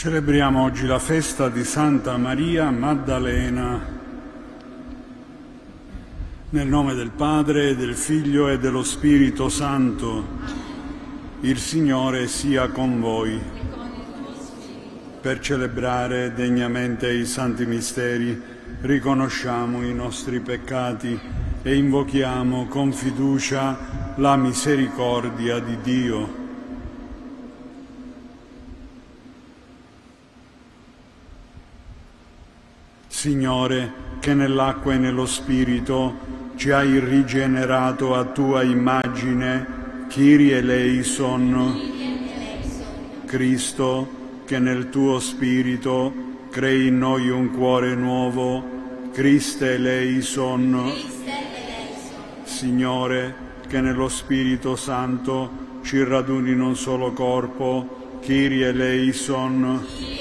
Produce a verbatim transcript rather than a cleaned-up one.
Celebriamo oggi la festa di Santa Maria Maddalena. Nel nome del Padre, del Figlio e dello Spirito Santo. Il Signore sia con voi. Per celebrare degnamente i santi misteri, riconosciamo i nostri peccati e invochiamo con fiducia la misericordia di Dio. Signore, che nell'acqua e nello Spirito ci hai rigenerato a tua immagine, Kyrie eleison. Cristo, che nel tuo Spirito crei in noi un cuore nuovo, Christe eleison. Signore, che nello Spirito Santo ci raduni in un solo corpo, Kyrie eleison.